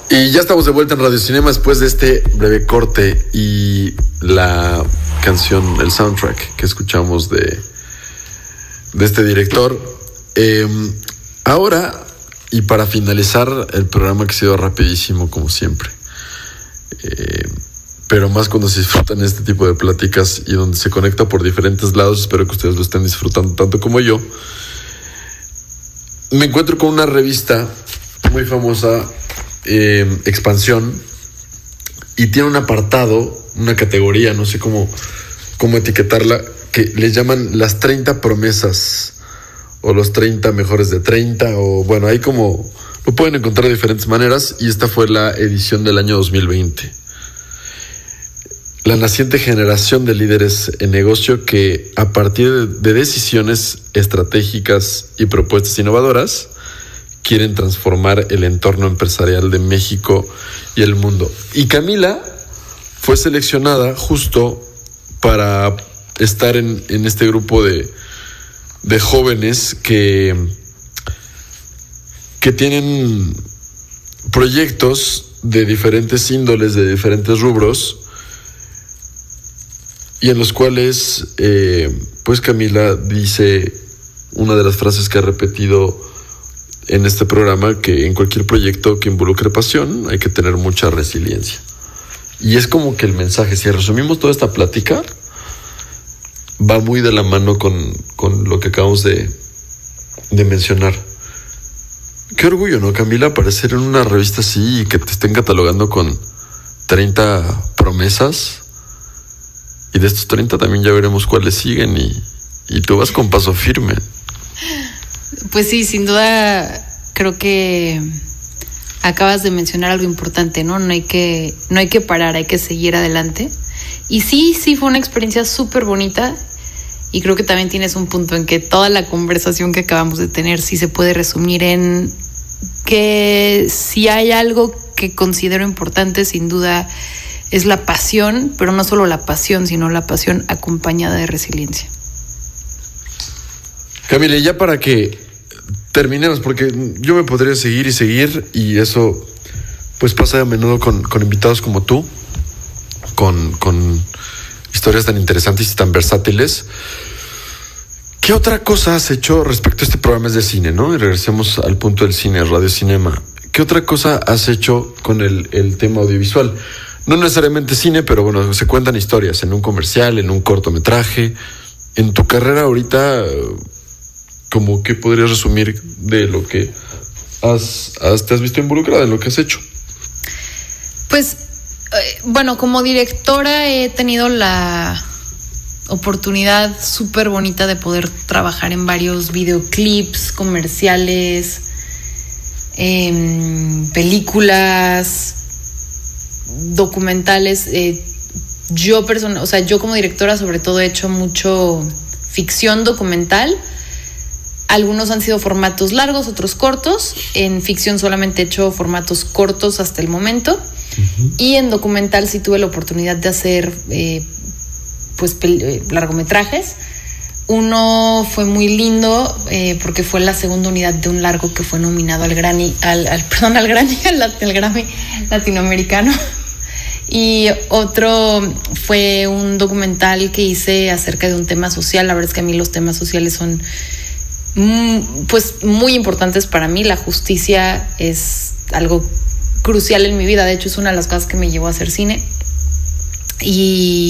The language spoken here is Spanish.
Y ya estamos de vuelta en Radio Cinema después de este breve corte y la canción, el soundtrack que escuchamos de este director. Ahora, y para finalizar el programa, que ha sido rapidísimo como siempre, pero más cuando se disfrutan este tipo de pláticas y donde se conecta por diferentes lados, espero que ustedes lo estén disfrutando tanto como yo. Me encuentro con una revista muy famosa, Expansión, y tiene un apartado, una categoría, no sé cómo etiquetarla, que les llaman las 30 promesas o los 30 mejores de 30, o bueno, ahí como lo pueden encontrar de diferentes maneras, y esta fue la edición del año 2020. La naciente generación de líderes en negocio que, a partir de decisiones estratégicas y propuestas innovadoras, quieren transformar el entorno empresarial de México y el mundo. Y Camila fue seleccionada justo para estar en este grupo de jóvenes que tienen proyectos de diferentes índoles, de diferentes rubros, y en los cuales pues Camila dice una de las frases que ha repetido en este programa, que en cualquier proyecto que involucre pasión hay que tener mucha resiliencia. Y es como que el mensaje, si resumimos toda esta plática, va muy de la mano con lo que acabamos de mencionar. Qué orgullo, ¿no, Camila? Aparecer en una revista así y que te estén catalogando con 30 promesas. Y de estos 30 también ya veremos cuáles siguen, y tú vas con paso firme. Pues sí, sin duda creo que acabas de mencionar algo importante, ¿no? No hay que parar, hay que seguir adelante. Y sí fue una experiencia súper bonita, y creo que también tienes un punto en que toda la conversación que acabamos de tener sí se puede resumir en que si hay algo que considero importante, sin duda es la pasión, pero no solo la pasión, sino la pasión acompañada de resiliencia. Camila, ya para que terminemos, porque yo me podría seguir, y eso pues pasa a menudo con invitados como tú, con historias tan interesantes y tan versátiles. ¿Qué otra cosa has hecho respecto a este programa? Es de cine, ¿no? Y regresemos al punto del cine, Radio Cinema. ¿Qué otra cosa has hecho con el tema audiovisual? No necesariamente cine, pero bueno, se cuentan historias en un comercial, en un cortometraje. En tu carrera ahorita, ¿cómo qué podrías resumir de lo que te has visto involucrada, en lo que has hecho? Pues, bueno, como directora he tenido la oportunidad súper bonita de poder trabajar en varios videoclips, comerciales, películas, documentales. Yo como directora sobre todo he hecho mucho ficción documental. Algunos han sido formatos largos, otros cortos. En ficción solamente he hecho formatos cortos hasta el momento. Uh-huh. Y en documental sí tuve la oportunidad de hacer largometrajes. Uno fue muy lindo porque fue la segunda unidad de un largo que fue nominado al Grammy latinoamericano. Y otro fue un documental que hice acerca de un tema social. La verdad es que a mí los temas sociales son muy importantes para mí. La justicia es algo crucial en mi vida. De hecho, es una de las cosas que me llevó a hacer cine. Y